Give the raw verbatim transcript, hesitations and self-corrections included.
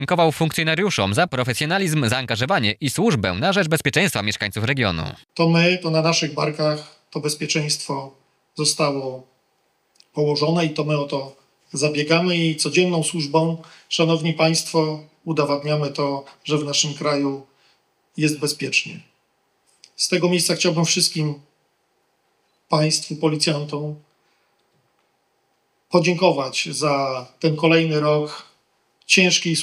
Podziękował funkcjonariuszom za profesjonalizm, zaangażowanie i służbę na rzecz bezpieczeństwa mieszkańców regionu. To my, to na naszych barkach to bezpieczeństwo zostało położone i to my o to zabiegamy i codzienną służbą, szanowni państwo, udowadniamy to, że w naszym kraju jest bezpiecznie. Z tego miejsca chciałbym wszystkim państwu, policjantom podziękować za ten kolejny rok ciężkiej